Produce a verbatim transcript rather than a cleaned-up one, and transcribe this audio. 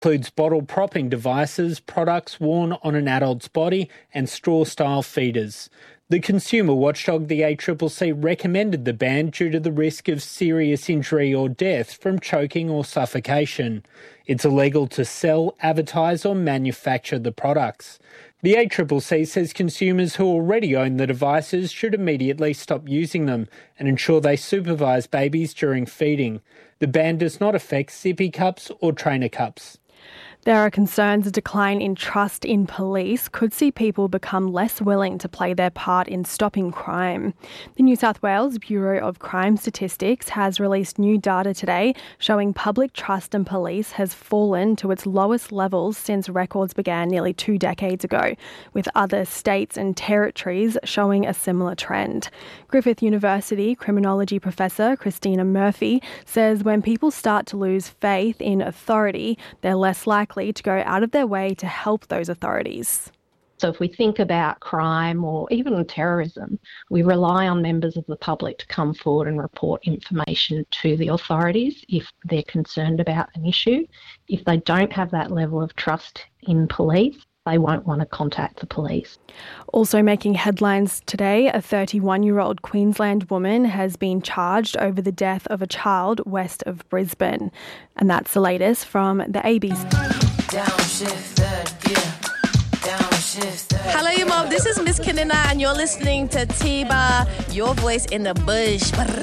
Includes bottle propping devices, products worn on an adult's body and straw-style feeders. The consumer watchdog, the A C C C, recommended the ban due to the risk of serious injury or death from choking or suffocation. It's illegal to sell, advertise or manufacture the products. The A C C C says consumers who already own the devices should immediately stop using them and ensure they supervise babies during feeding. The ban does not affect sippy cups or trainer cups. There are concerns a decline in trust in police could see people become less willing to play their part in stopping crime. The New South Wales Bureau of Crime Statistics has released new data today showing public trust in police has fallen to its lowest levels since records began nearly two decades ago, with other states and territories showing a similar trend. Griffith University criminology professor Christina Murphy says when people start to lose faith in authority, they're less likely to go out of their way to help those authorities. So if we think about crime or even terrorism, we rely on members of the public to come forward and report information to the authorities if they're concerned about an issue. If they don't have that level of trust in police, they won't want to contact the police. Also making headlines today, a thirty-one-year-old Queensland woman has been charged over the death of a child west of Brisbane. And that's the latest from the A B C. Hello, you mom. This is Miss Kanina, and you're listening to Tiba, your voice in the bush.